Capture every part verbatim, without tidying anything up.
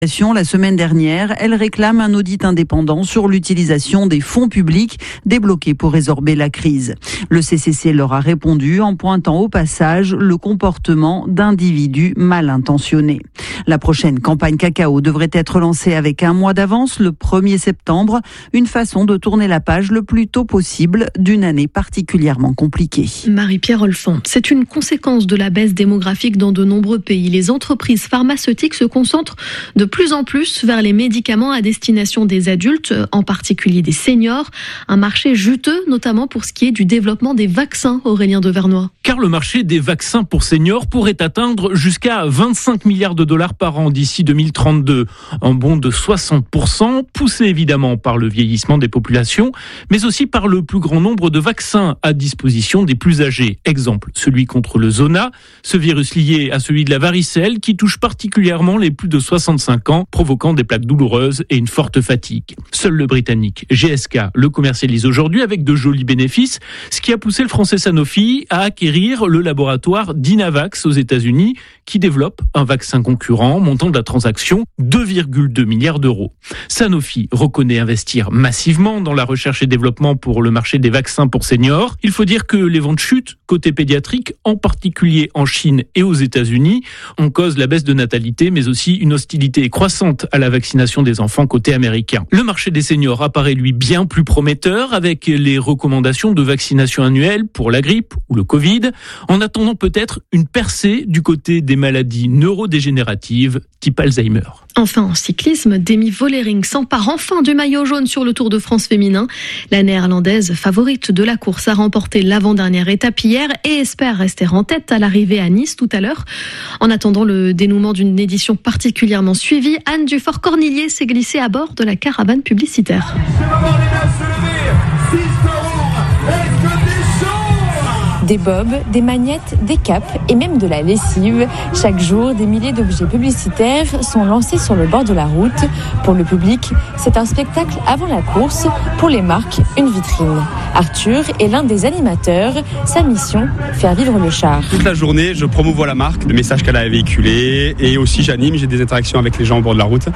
La semaine dernière, elle réclame un audit indépendant sur l'utilisation des fonds publics débloqués pour résorber la crise. Le C C C leur a répondu en pointant au passage le comportement d'individus mal intentionnés. La prochaine campagne cacao devrait être lancée avec un mois d'avance, le premier septembre, une façon de tourner la page le plus tôt possible d'une année particulièrement compliquée. Marie-Pierre Olfond, c'est une conséquence de la baisse démographique dans de nombreux pays. Les entreprises pharmaceutiques se concentrent de plus en plus vers les médicaments à destination des adultes, en particulier des seniors. Un marché juteux, notamment pour ce qui est du développement des vaccins, Aurélien Devernois. Car le marché des vaccins pour seniors pourrait atteindre jusqu'à vingt-cinq milliards de dollars par an d'ici deux mille trente-deux. Un bond de soixante pour cent, poussé évidemment par le vieillissement des populations, mais aussi par le plus grand nombre de vaccins à disposition des plus âgés. Exemple, celui contre le zona, ce virus lié à celui de la varicelle qui touche particulièrement les plus de soixante-cinq ans, provoquant des plaques douloureuses et une forte fatigue. Seul le britannique G S K le commercialise aujourd'hui avec de jolis bénéfices, ce qui a poussé le français Sanofi à acquérir le laboratoire Dynavax aux États-Unis, qui développe un vaccin concurrent montant de la transaction deux virgule deux milliards d'euros. Sanofi reconnaît investir massivement dans la recherche et développement pour le marché des vaccins pour seniors. Il faut dire que les ventes chutent côté pédiatrique, en particulier en Chine et aux États-Unis. On cause la baisse de natalité, mais aussi une hostilité croissante à la vaccination des enfants côté américain. Le marché des seniors apparaît lui bien plus prometteur avec les recommandations de vaccination annuelle pour la grippe ou le Covid, en attendant peut-être une percée du côté des maladies neurodégénératives type Alzheimer. Enfin, en cyclisme, Demi Vollering s'empare enfin du maillot jaune sur le Tour de France féminin. La néerlandaise, favorite de la course, a remporté l'avant-dernière étape hier et espère rester en tête à l'arrivée à Nice tout à l'heure. En attendant le dénouement d'une édition particulièrement suivie, Anne Dufort-Cornillier s'est glissée à bord de la caravane publicitaire. Des bobs, des magnettes, des capes et même de la lessive. Chaque jour, des milliers d'objets publicitaires sont lancés sur le bord de la route. Pour le public, c'est un spectacle avant la course. Pour les marques, une vitrine. Arthur est l'un des animateurs. Sa mission, faire vivre le char. Toute la journée, je promouvois la marque, le message qu'elle a véhiculé et aussi j'anime, j'ai des interactions avec les gens au bord de la route.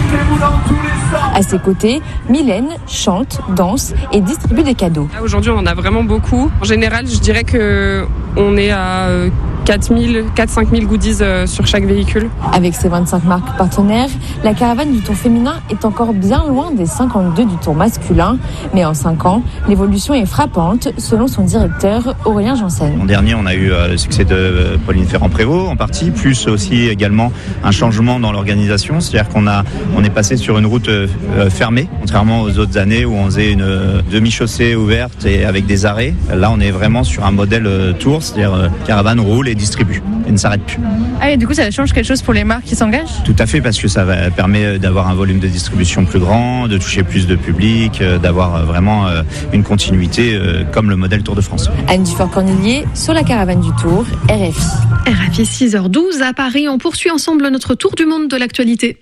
À ses côtés, Mylène chante, danse et distribue des cadeaux. Aujourd'hui, on en a vraiment beaucoup. En général, je dirais que on est à quatre mille, quatre à cinq mille goodies sur chaque véhicule. Avec ses vingt-cinq marques partenaires, la caravane du Tour féminin est encore bien loin des cinquante-deux du Tour masculin. Mais en cinq ans, l'évolution est frappante, selon son directeur Aurélien Janssen. L'an dernier, on a eu le succès de Pauline Ferrand-Prévot en partie, plus aussi également un changement dans l'organisation. C'est-à-dire qu'on a, on est passé sur une route fermée, contrairement aux autres années où on faisait une demi-chaussée ouverte et avec des arrêts. Là, on est vraiment sur un modèle Tour, c'est-à-dire caravane roule et distribue et ne s'arrête plus. Ah, et du coup, ça change quelque chose pour les marques qui s'engagent ? Tout à fait, parce que ça va, permet d'avoir un volume de distribution plus grand, de toucher plus de public, d'avoir vraiment une continuité comme le modèle Tour de France. Anne Dufort-Cornillier sur la caravane du Tour, R F I. R F I six heures douze à Paris. On poursuit ensemble notre tour du monde de l'actualité.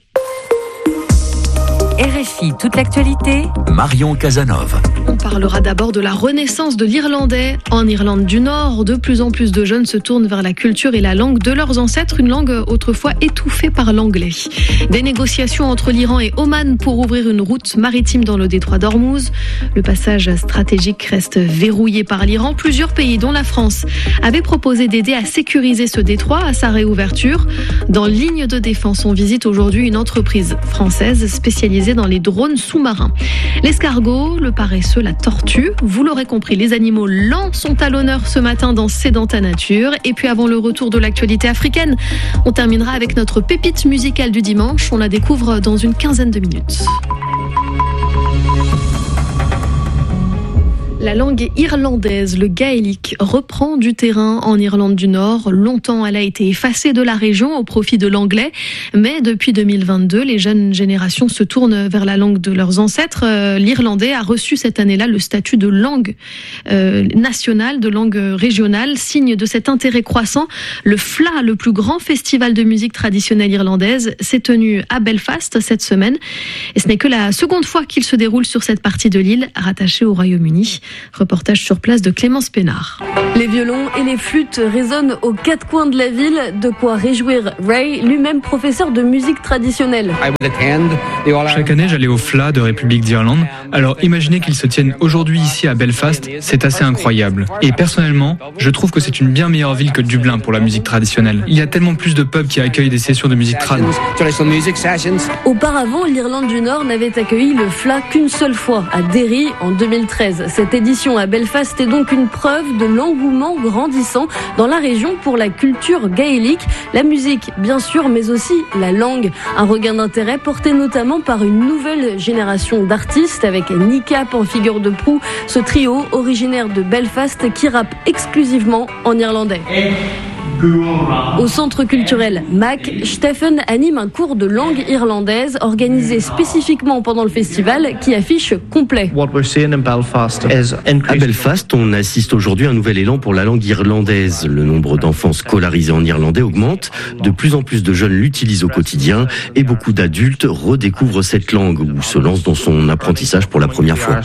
R F I, toute l'actualité, Marion Casanova. On parlera d'abord de la renaissance de l'irlandais. En Irlande du Nord, de plus en plus de jeunes se tournent vers la culture et la langue de leurs ancêtres, une langue autrefois étouffée par l'anglais. Des négociations entre l'Iran et Oman pour ouvrir une route maritime dans le détroit d'Ormuz. Le passage stratégique reste verrouillé par l'Iran. Plusieurs pays, dont la France, avaient proposé d'aider à sécuriser ce détroit à sa réouverture. Dans Ligne de défense, on visite aujourd'hui une entreprise française spécialisée dans les drones sous-marins. L'escargot, le paresseux, la tortue, vous l'aurez compris, les animaux lents sont à l'honneur ce matin dans C'est dans ta nature. Et puis avant le retour de l'actualité africaine, on terminera avec notre pépite musicale du dimanche. On la découvre dans une quinzaine de minutes. La langue irlandaise, le gaélique, reprend du terrain en Irlande du Nord. Longtemps, elle a été effacée de la région au profit de l'anglais. Mais depuis deux mille vingt-deux, les jeunes générations se tournent vers la langue de leurs ancêtres. L'irlandais a reçu cette année-là le statut de langue euh, nationale, de langue régionale. Signe de cet intérêt croissant, le F L A, le plus grand festival de musique traditionnelle irlandaise, s'est tenu à Belfast cette semaine. Et ce n'est que la seconde fois qu'il se déroule sur cette partie de l'île, rattachée au Royaume-Uni. Reportage sur place de Clémence Pénard. Les violons et les flûtes résonnent aux quatre coins de la ville, de quoi réjouir Ray, lui-même professeur de musique traditionnelle. Chaque année, j'allais au F L A de République d'Irlande. Alors imaginez qu'ils se tiennent aujourd'hui ici à Belfast, c'est assez incroyable. Et personnellement, je trouve que c'est une bien meilleure ville que Dublin pour la musique traditionnelle. Il y a tellement plus de pubs qui accueillent des sessions de musique trad. Auparavant, l'Irlande du Nord n'avait accueilli le F L A qu'une seule fois, à Derry en deux mille treize. Cette édition à Belfast est donc une preuve de l'engouement grandissant dans la région pour la culture gaélique, la musique bien sûr, mais aussi la langue. Un regain d'intérêt porté notamment par une nouvelle génération d'artistes avec Nick-Ap en figure de proue, ce trio originaire de Belfast qui rappe exclusivement en irlandais. Au centre culturel Mac, Stephen anime un cours de langue irlandaise organisé spécifiquement pendant le festival qui affiche complet. À Belfast, on assiste aujourd'hui à un nouvel élan pour la langue irlandaise. Le nombre d'enfants scolarisés en irlandais augmente, de plus en plus de jeunes l'utilisent au quotidien et beaucoup d'adultes redécouvrent cette langue ou se lancent dans son apprentissage pour la première fois.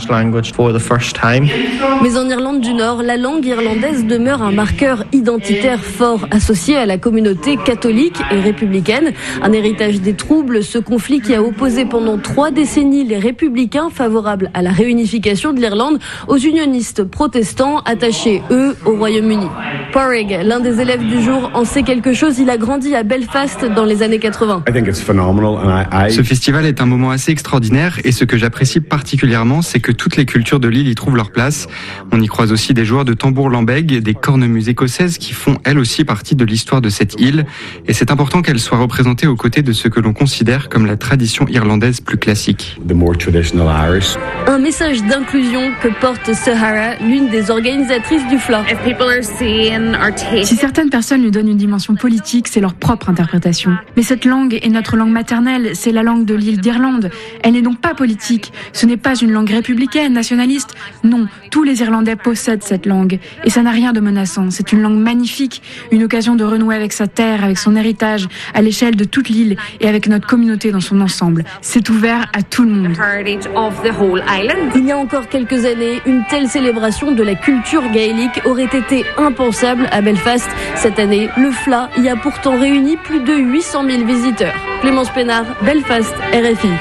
Mais en Irlande du Nord, la langue irlandaise demeure un marqueur identitaire fort associé à la communauté catholique et républicaine. Un héritage des troubles, ce conflit qui a opposé pendant trois décennies les républicains favorables à la réunification de l'Irlande aux unionistes protestants attachés, eux, au Royaume-Uni. Porrig, l'un des élèves du jour, en sait quelque chose. Il a grandi à Belfast dans les années quatre-vingts. Ce festival est un moment assez extraordinaire et ce que j'apprécie particulièrement, c'est que toutes les cultures de l'île y trouvent leur place. On y croise aussi des joueurs de tambour-lambègue et des cornemuses écossaises qui font elles aussi partie de l'histoire de cette île et c'est important qu'elle soit représentée aux côtés de ce que l'on considère comme la tradition irlandaise plus classique. Un message d'inclusion que porte Sahara, l'une des organisatrices du F L A. Si certaines personnes lui donnent une dimension politique, c'est leur propre interprétation. Mais cette langue est notre langue maternelle, c'est la langue de l'île d'Irlande. Elle n'est donc pas politique. Ce n'est pas une langue républicaine, nationaliste. Non, tous les Irlandais possèdent cette langue et ça n'a rien de menaçant. C'est une langue magnifique, une occasion de renouer avec sa terre, avec son héritage, à l'échelle de toute l'île et avec notre communauté dans son ensemble. C'est ouvert à tout le monde. Il y a encore quelques années, une telle célébration de la culture gaélique aurait été impensable à Belfast. Cette année, le F L A y a pourtant réuni plus de huit cent mille visiteurs. Clémence Pénard, Belfast, R F I.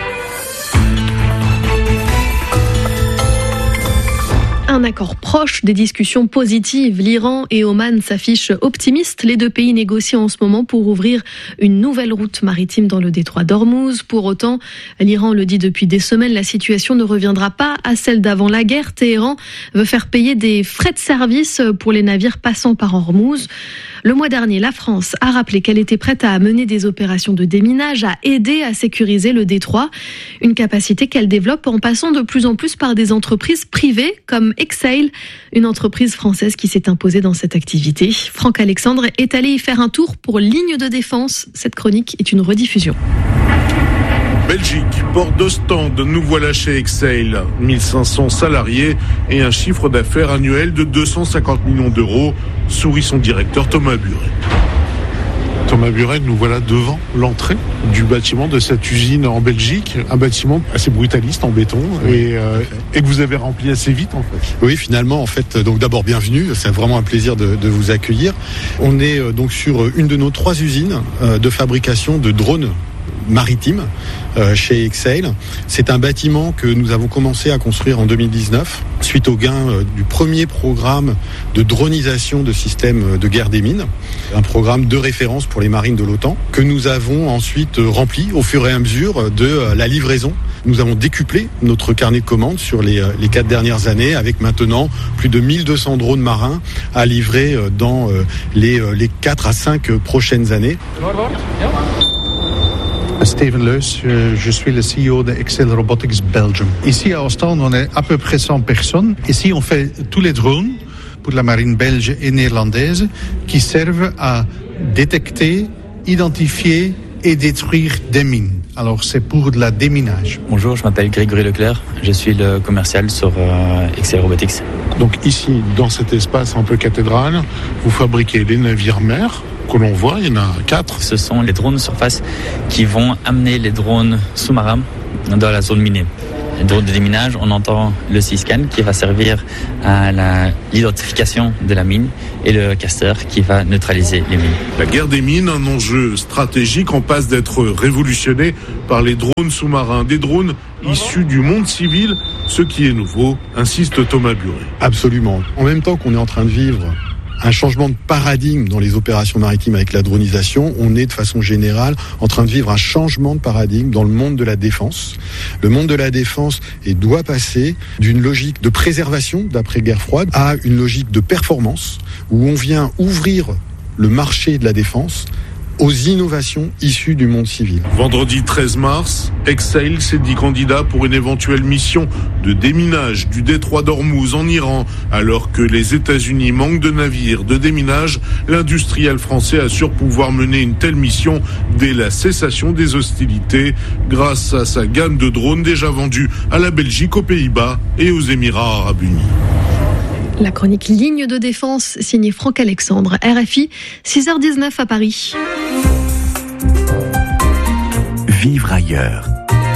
Un accord proche, des discussions positives. L'Iran et Oman s'affichent optimistes. Les deux pays négocient en ce moment pour ouvrir une nouvelle route maritime dans le détroit d'Ormuz. Pour autant, l'Iran le dit depuis des semaines, la situation ne reviendra pas à celle d'avant la guerre. Téhéran veut faire payer des frais de service pour les navires passant par Ormuz. Le mois dernier, la France a rappelé qu'elle était prête à mener des opérations de déminage, à aider à sécuriser le détroit. Une capacité qu'elle développe en passant de plus en plus par des entreprises privées comme Exsail, une entreprise française qui s'est imposée dans cette activité. Franck Alexandre est allé y faire un tour pour Ligne de Défense. Cette chronique est une rediffusion. Belgique, port d'Ostende, nous voilà chez Exsail. mille cinq cents salariés et un chiffre d'affaires annuel de deux cent cinquante millions d'euros, sourit son directeur Thomas Buret. Thomas Buret, nous voilà devant l'entrée du bâtiment de cette usine en Belgique, un bâtiment assez brutaliste en béton et, euh, et que vous avez rempli assez vite en fait. Oui, finalement, en fait, donc d'abord bienvenue, c'est vraiment un plaisir de, de vous accueillir. On est euh, donc sur une de nos trois usines euh, de fabrication de drones maritime euh, chez Exsail. C'est un bâtiment que nous avons commencé à construire en deux mille dix-neuf suite au gain euh, du premier programme de dronisation de systèmes de guerre des mines, un programme de référence pour les marines de l'OTAN que nous avons ensuite euh, rempli au fur et à mesure de euh, la livraison. Nous avons décuplé notre carnet de commandes sur les, euh, les quatre dernières années avec maintenant plus de mille deux cents drones marins à livrer euh, dans euh, les, euh, les quatre à cinq prochaines années. Steven Leus, je suis le C E O de Exsail Robotics Belgium. Ici à Ostende, on est à peu près cent personnes. Ici, on fait tous les drones pour la marine belge et néerlandaise qui servent à détecter, identifier et détruire des mines. Alors, c'est pour de la déminage. Bonjour, je m'appelle Grégory Leclerc. Je suis le commercial sur euh, Exsail Robotics. Donc ici, dans cet espace un peu cathédrale, vous fabriquez les navires mers que l'on voit, il y en a quatre. Ce sont les drones surface qui vont amener les drones sous-marins dans la zone minée. drone de déminage, on entend le Seascan qui va servir à la, l'identification de la mine et le caster qui va neutraliser les mines. La guerre des mines, un enjeu stratégique en passe d'être révolutionné par les drones sous-marins. Des drones issus du monde civil, ce qui est nouveau, insiste Thomas Buret. Absolument. En même temps qu'on est en train de vivre un changement de paradigme dans les opérations maritimes avec la dronisation, on est de façon générale en train de vivre un changement de paradigme dans le monde de la défense. Le monde de la défense et doit passer d'une logique de préservation d'après-guerre froide à une logique de performance où on vient ouvrir le marché de la défense aux innovations issues du monde civil. Vendredi treize mars, Exail s'est dit candidat pour une éventuelle mission de déminage du détroit d'Ormuz en Iran. Alors que les États-Unis manquent de navires de déminage, l'industriel français assure pouvoir mener une telle mission dès la cessation des hostilités grâce à sa gamme de drones déjà vendus à la Belgique, aux Pays-Bas et aux Émirats arabes unis. La chronique Ligne de défense, signée Franck Alexandre, R F I, six heures dix-neuf à Paris. Vivre ailleurs.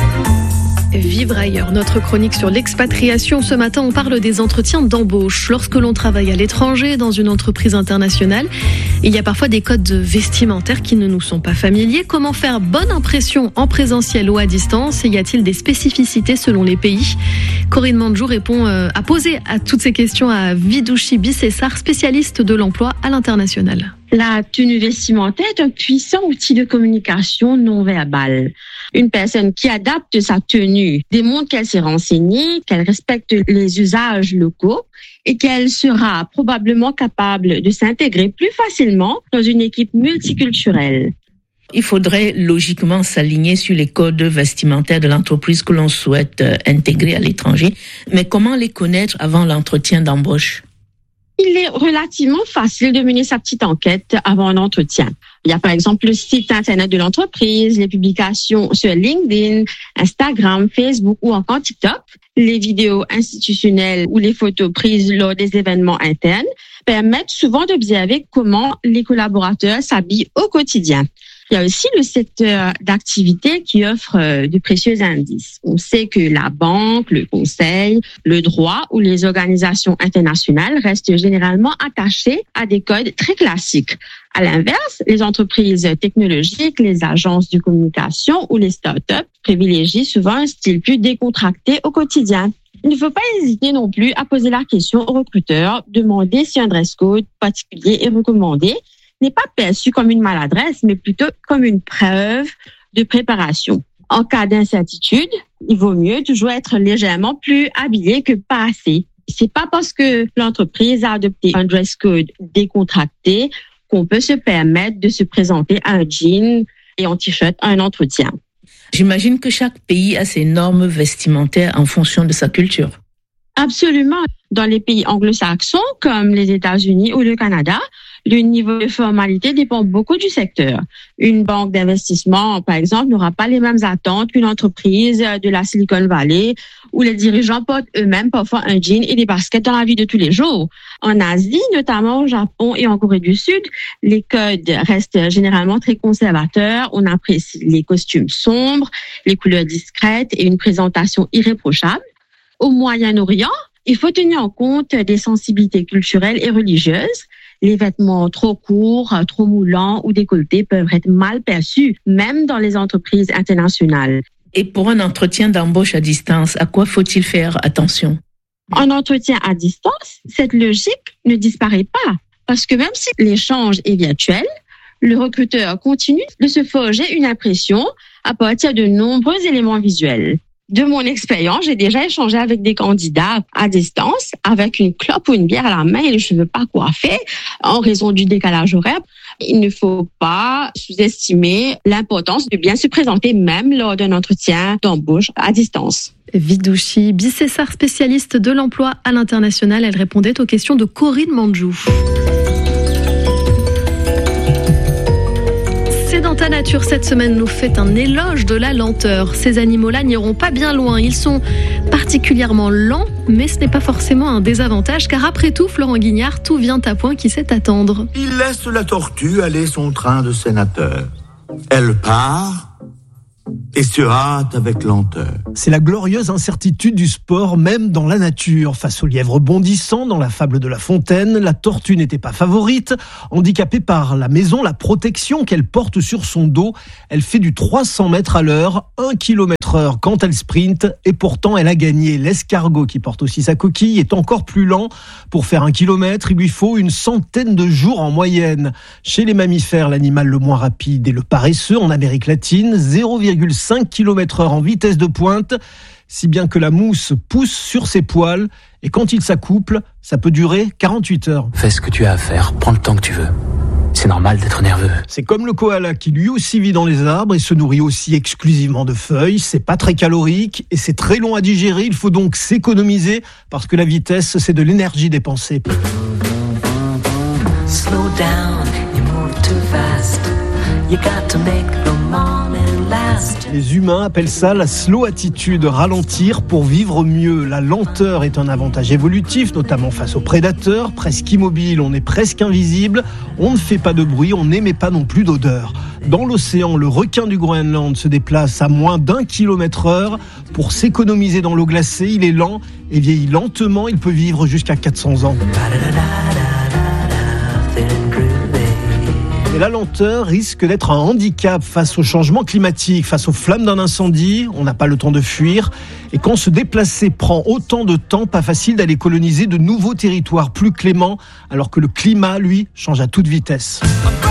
Vivre ailleurs, notre chronique sur l'expatriation. Ce matin, on parle des entretiens d'embauche. Lorsque l'on travaille à l'étranger, dans une entreprise internationale, il y a parfois des codes vestimentaires qui ne nous sont pas familiers. Comment faire bonne impression en présentiel ou à distance? Et y a-t-il des spécificités selon les pays? Corinne Mandjou répond euh, à poser à toutes ces questions à Vidouchi Bissessar, spécialiste de l'emploi à l'international. La tenue vestimentaire est un puissant outil de communication non verbale. Une personne qui adapte sa tenue démontre qu'elle s'est renseignée, qu'elle respecte les usages locaux et qu'elle sera probablement capable de s'intégrer plus facilement dans une équipe multiculturelle. Il faudrait logiquement s'aligner sur les codes vestimentaires de l'entreprise que l'on souhaite intégrer à l'étranger. Mais comment les connaître avant l'entretien d'embauche ? Il est relativement facile de mener sa petite enquête avant un entretien. Il y a par exemple le site internet de l'entreprise, les publications sur LinkedIn, Instagram, Facebook ou encore TikTok, les vidéos institutionnelles ou les photos prises lors des événements internes permettent souvent d'observer comment les collaborateurs s'habillent au quotidien. Il y a aussi le secteur d'activité qui offre de précieux indices. On sait que la banque, le conseil, le droit ou les organisations internationales restent généralement attachées à des codes très classiques. À l'inverse, les entreprises technologiques, les agences de communication ou les startups privilégient souvent un style plus décontracté au quotidien. Il ne faut pas hésiter non plus à poser la question aux recruteurs, demander si un dress code particulier est recommandé, n'est pas perçu comme une maladresse, mais plutôt comme une preuve de préparation. En cas d'incertitude, il vaut mieux toujours être légèrement plus habillé que pas assez. C'est pas parce que l'entreprise a adopté un dress code décontracté qu'on peut se permettre de se présenter en jean et en t-shirt à un entretien. J'imagine que chaque pays a ses normes vestimentaires en fonction de sa culture. Absolument. Dans les pays anglo-saxons, comme les États-Unis ou le Canada, le niveau de formalité dépend beaucoup du secteur. Une banque d'investissement, par exemple, n'aura pas les mêmes attentes qu'une entreprise de la Silicon Valley où les dirigeants portent eux-mêmes parfois un jean et des baskets dans la vie de tous les jours. En Asie, notamment au Japon et en Corée du Sud, les codes restent généralement très conservateurs. On apprécie les costumes sombres, les couleurs discrètes et une présentation irréprochable. Au Moyen-Orient, il faut tenir en compte des sensibilités culturelles et religieuses. Les vêtements trop courts, trop moulants ou décolletés peuvent être mal perçus, même dans les entreprises internationales. Et pour un entretien d'embauche à distance, à quoi faut-il faire attention? En entretien à distance, cette logique ne disparaît pas, parce que même si l'échange est virtuel, le recruteur continue de se forger une impression à partir de nombreux éléments visuels. De mon expérience, j'ai déjà échangé avec des candidats à distance, avec une clope ou une bière à la main et les cheveux pas coiffés, en raison du décalage horaire. Il ne faut pas sous-estimer l'importance de bien se présenter, même lors d'un entretien d'embauche à distance. Vidouchi Bissessar, spécialiste de l'emploi à l'international, elle répondait aux questions de Corinne Mandjou. Dans ta nature, cette semaine nous fait un éloge de la lenteur. Ces animaux-là n'iront pas bien loin. Ils sont particulièrement lents, mais ce n'est pas forcément un désavantage, car après tout, Florent Guignard, tout vient à point qui sait attendre. Il laisse la tortue aller son train de sénateur. Elle part, et se hâte avec lenteur. C'est la glorieuse incertitude du sport, même dans la nature. Face au lièvre bondissant dans la fable de La Fontaine, la tortue n'était pas favorite. Handicapée par la maison, la protection qu'elle porte sur son dos, elle fait du trois cents mètres à l'heure, un kilomètre heure quand elle sprint, et pourtant elle a gagné. L'escargot, qui porte aussi sa coquille, est encore plus lent. Pour faire un kilomètre, il lui faut une centaine de jours en moyenne. Chez les mammifères, l'animal le moins rapide est le paresseux en Amérique latine, zéro virgule cinq kilomètres heure en vitesse de pointe, si bien que la mousse pousse sur ses poils, et quand il s'accouple, ça peut durer quarante-huit heures. Fais ce que tu as à faire, prends le temps que tu veux. C'est normal d'être nerveux. C'est comme le koala qui lui aussi vit dans les arbres et se nourrit aussi exclusivement de feuilles. C'est pas très calorique et c'est très long à digérer. Il faut donc s'économiser parce que la vitesse, c'est de l'énergie dépensée. Slow down, you move too fast. You got to make the morning last. Les humains appellent ça la slow attitude, ralentir pour vivre mieux. La lenteur est un avantage évolutif, notamment face aux prédateurs. Presque immobile, on est presque invisible. On ne fait pas de bruit, on n'émet pas non plus d'odeur. Dans l'océan, le requin du Groenland se déplace à moins d'un kilomètre heure. Pour s'économiser dans l'eau glacée, il est lent et vieillit lentement. Il peut vivre jusqu'à quatre cents ans. Et la lenteur risque d'être un handicap face au changement climatique, face aux flammes d'un incendie. On n'a pas le temps de fuir. Et quand se déplacer prend autant de temps, pas facile d'aller coloniser de nouveaux territoires plus cléments, alors que le climat, lui, change à toute vitesse.